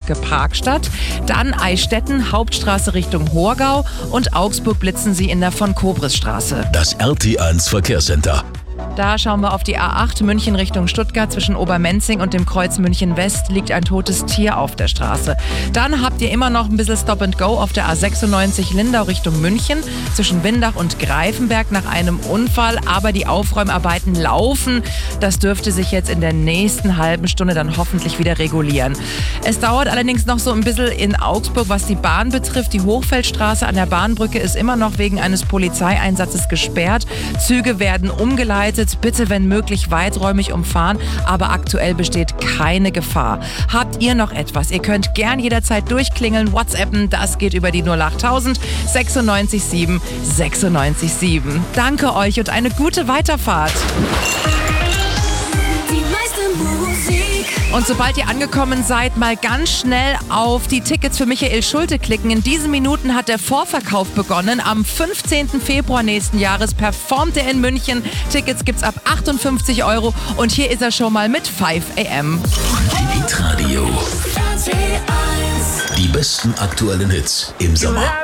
Parkstadt. Dann Eichstätten, Hauptstraße Richtung Horgau und Augsburg blitzen Sie in der Von-Kobris-Straße. Das RT1 Verkehrscenter. Da schauen wir auf die A8 München Richtung Stuttgart. Zwischen Obermenzing und dem Kreuz München West liegt ein totes Tier auf der Straße. Dann habt ihr immer noch ein bisschen Stop and Go auf der A96 Lindau Richtung München. Zwischen Windach und Greifenberg nach einem Unfall. Aber die Aufräumarbeiten laufen. Das dürfte sich jetzt in der nächsten halben Stunde dann hoffentlich wieder regulieren. Es dauert allerdings noch so ein bisschen in Augsburg, was die Bahn betrifft. Die Hochfeldstraße an der Bahnbrücke ist immer noch wegen eines Polizeieinsatzes gesperrt. Züge werden umgeleitet. Bitte, wenn möglich, weiträumig umfahren, aber aktuell besteht keine Gefahr. Habt ihr noch etwas? Ihr könnt gern jederzeit durchklingeln, WhatsAppen, das geht über die 08000 96 7 96 7. Danke euch und eine gute Weiterfahrt. Und sobald ihr angekommen seid, mal ganz schnell auf die Tickets für Michael Schulte klicken. In diesen Minuten hat der Vorverkauf begonnen. Am 15. Februar nächsten Jahres performt er in München. Tickets gibt's ab 58 € und hier ist er schon mal mit 5 AM. Hitradio. Die besten aktuellen Hits im Sommer.